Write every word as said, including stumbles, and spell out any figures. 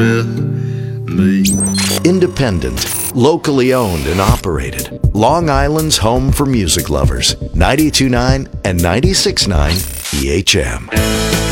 me. Independent, locally owned and operated. Long Island's home for music lovers. ninety-two point nine and ninety-six point nine E H M.